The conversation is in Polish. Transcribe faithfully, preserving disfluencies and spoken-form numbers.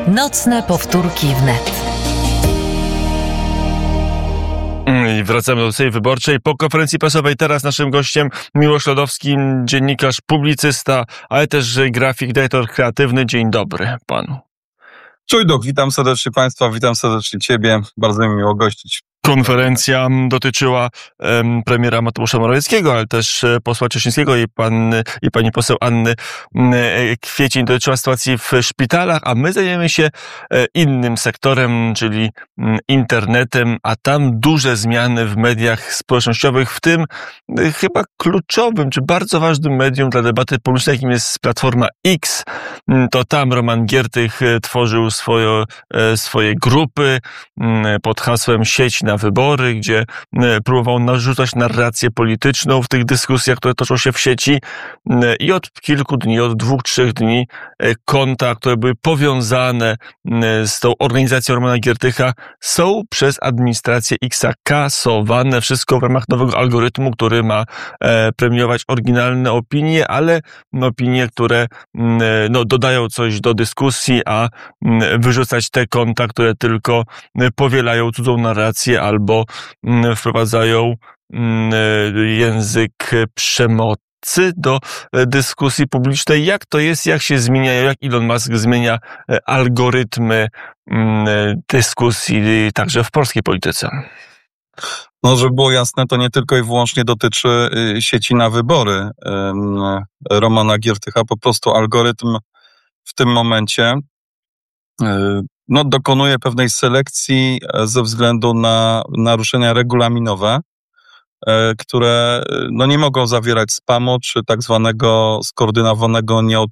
Nocne powtórki wnet. I wracamy do tej wyborczej. Po konferencji prasowej teraz naszym gościem Miłosz Lodowski, dziennikarz, publicysta, ale też grafik, dyrektor kreatywny. Dzień dobry panu. Czujdok, witam serdecznie państwa, witam serdecznie ciebie. Bardzo mi miło gościć. Konferencja dotyczyła um, premiera Mateusza Morawieckiego, ale też posła Cieszyńskiego i, pan, i pani poseł Anny Kwiecień. Dotyczyła sytuacji w szpitalach, a my zajmiemy się innym sektorem, czyli internetem, a tam duże zmiany w mediach społecznościowych, w tym chyba kluczowym, czy bardzo ważnym medium dla debaty publicznej, jakim jest Platforma X. To tam Roman Giertych tworzył swoje, swoje grupy pod hasłem Sieć na wybory, gdzie próbował narzucać narrację polityczną w tych dyskusjach, które toczą się w sieci, i od kilku dni, od dwóch, trzech dni konta, które były powiązane z tą organizacją Romana Giertycha, są przez administrację Xa kasowane. Wszystko w ramach nowego algorytmu, który ma premiować oryginalne opinie, ale opinie, które no, dodają coś do dyskusji, a wyrzucać te konta, które tylko powielają cudzą narrację albo wprowadzają język przemocy do dyskusji publicznej. Jak to jest, jak się zmieniają, jak Elon Musk zmienia algorytmy dyskusji także w polskiej polityce? No, żeby było jasne, to nie tylko i wyłącznie dotyczy sieci na wybory Romana Giertycha. Po prostu algorytm w tym momencie no, dokonuje pewnej selekcji ze względu na naruszenia regulaminowe, które no, nie mogą zawierać spamu czy tak zwanego skoordynowanego